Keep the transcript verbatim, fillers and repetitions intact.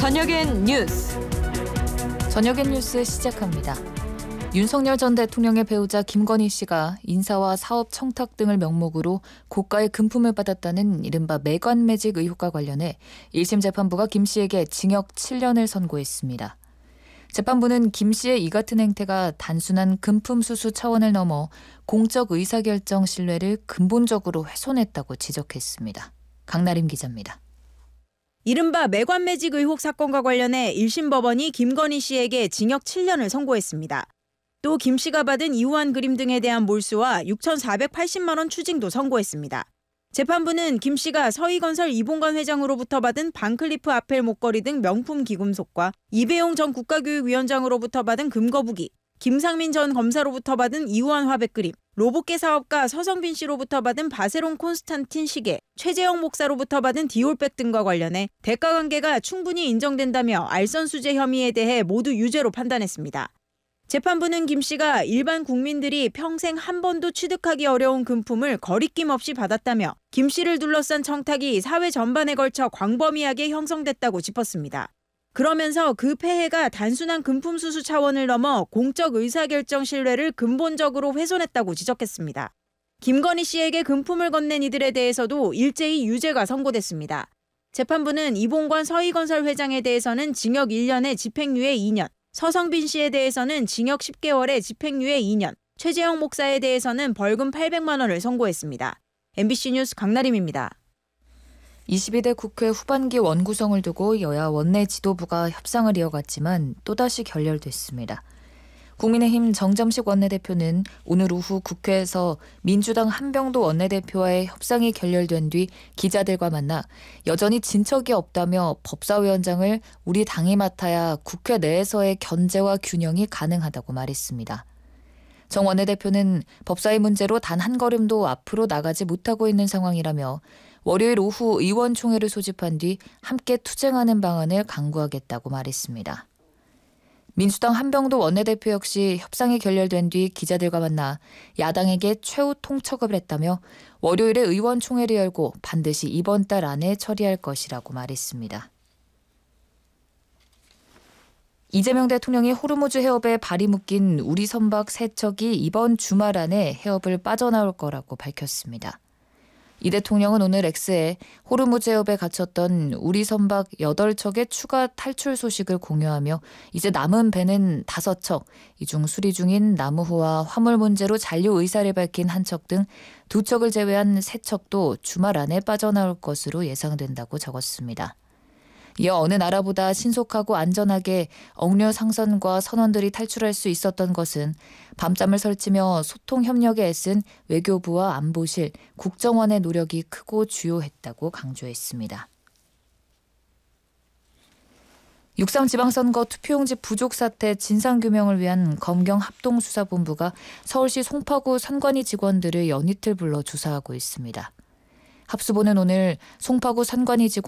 저녁엔 뉴스. 저녁엔 뉴스 시작합니다. 윤석열 전 대통령의 배우자 김건희 씨가 인사와 사업 청탁 등을 명목으로 고가의 금품을 받았다는 이른바 매관매직 의혹과 관련해 일 심 재판부가 김 씨에게 징역 칠 년을 선고했습니다. 재판부는 김 씨의 이 같은 행태가 단순한 금품 수수 차원을 넘어 공적 의사결정 신뢰를 근본적으로 훼손했다고 지적했습니다. 강나림 기자입니다. 이른바 매관매직 의혹 사건과 관련해 일 심 법원이 김건희 씨에게 징역 칠 년을 선고했습니다. 또 김 씨가 받은 이우환 그림 등에 대한 몰수와 육천사백팔십만 원 추징도 선고했습니다. 재판부는 김 씨가 서희건설 이봉관 회장으로부터 받은 반클리프 아펠 목걸이 등 명품 귀금속과 이배용 전 국가교육위원장으로부터 받은 금거북이, 김상민 전 검사로부터 받은 이우환 화백 그림, 로봇계 사업가 서성빈 씨로부터 받은 바세론 콘스탄틴 시계, 최재형 목사로부터 받은 디올백 등과 관련해 대가관계가 충분히 인정된다며 알선수재 혐의에 대해 모두 유죄로 판단했습니다. 재판부는 김 씨가 일반 국민들이 평생 한 번도 취득하기 어려운 금품을 거리낌 없이 받았다며 김 씨를 둘러싼 청탁이 사회 전반에 걸쳐 광범위하게 형성됐다고 짚었습니다. 그러면서 그 폐해가 단순한 금품 수수 차원을 넘어 공적 의사결정 신뢰를 근본적으로 훼손했다고 지적했습니다. 김건희 씨에게 금품을 건넨 이들에 대해서도 일제히 유죄가 선고됐습니다. 재판부는 이봉관 서희건설 회장에 대해서는 징역 일 년에 집행유예 이 년, 서성빈 씨에 대해서는 징역 십 개월에 집행유예 이 년, 최재형 목사에 대해서는 벌금 팔백만 원을 선고했습니다. 엠비씨 뉴스 강나림입니다. 이십이 대 국회 후반기 원구성을 두고 여야 원내 지도부가 협상을 이어갔지만 또다시 결렬됐습니다. 국민의힘 정점식 원내대표는 오늘 오후 국회에서 민주당 한병도 원내대표와의 협상이 결렬된 뒤 기자들과 만나 여전히 진척이 없다며 법사위원장을 우리 당이 맡아야 국회 내에서의 견제와 균형이 가능하다고 말했습니다. 정 원내대표는 법사위 문제로 단 한 걸음도 앞으로 나가지 못하고 있는 상황이라며 월요일 오후 의원총회를 소집한 뒤 함께 투쟁하는 방안을 강구하겠다고 말했습니다. 민주당 한병도 원내대표 역시 협상이 결렬된 뒤 기자들과 만나 야당에게 최후 통첩을 했다며 월요일에 의원총회를 열고 반드시 이번 달 안에 처리할 것이라고 말했습니다. 이재명 대통령이 호르무즈 해협에 발이 묶인 우리 선박 세 척이 이번 주말 안에 해협을 빠져나올 거라고 밝혔습니다. 이 대통령은 오늘 X에 호르무즈 해협에 갇혔던 우리 선박 여덟 척의 추가 탈출 소식을 공유하며 이제 남은 배는 다섯 척, 이 중 수리 중인 나무호와 화물 문제로 잔류 의사를 밝힌 한 척 등 두 척을 제외한 세 척도 주말 안에 빠져나올 것으로 예상된다고 적었습니다. 이어 어느 나라보다 신속하고 안전하게 억류 상선과 선원들이 탈출할 수 있었던 것은 밤잠을 설치며 소통 협력에 애쓴 외교부와 안보실, 국정원의 노력이 크고 주요했다고 강조했습니다. 육삼 지방선거 투표용지 부족 사태 진상규명을 위한 검경 합동수사본부가 서울시 송파구 선관위 직원들을 연이틀 불러 조사하고 있습니다. 합수본은 오늘 송파구 선관위 직원